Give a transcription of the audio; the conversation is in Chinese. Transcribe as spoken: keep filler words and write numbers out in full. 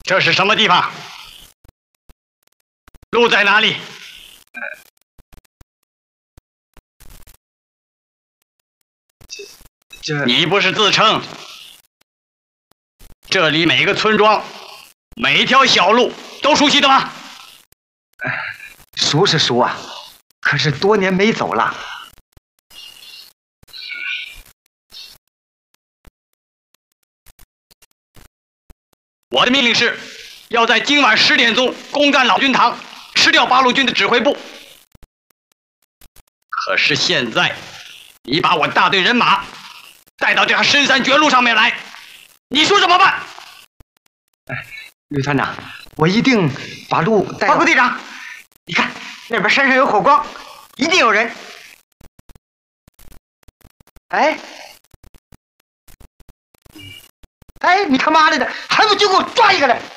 这是什么地方？路在哪里？ 这这， 你不是自称这里每个村庄、每一条小路都熟悉的吗？ 熟是熟啊，可是多年没走了。 我的命令是，要在今晚十点钟攻占老君堂，吃掉八路军的指挥部。可是现在，你把我大队人马带到这条深山绝路上面来，你说怎么办？ 哎，吕团长，我一定把路带。报告队长，你看那边山上有火光，一定有人。哎，哎，你他妈的的，还不就给我抓一个来！